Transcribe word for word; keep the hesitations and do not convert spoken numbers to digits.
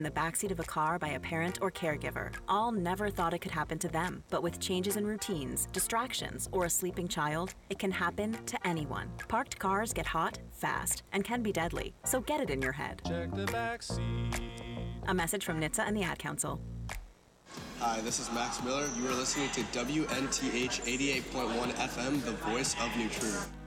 in the backseat of a car by a parent or caregiver. All never thought it could happen to them. But with changes in routines, distractions, or a sleeping child, it can happen to anyone. Parked cars get hot, fast, and can be deadly. So get it in your head. Check the backseat. A message from N H T S A and the Ad Council. Hi, this is Max Miller. You are listening to W N T H eighty-eight point one F M, the voice of New Trier.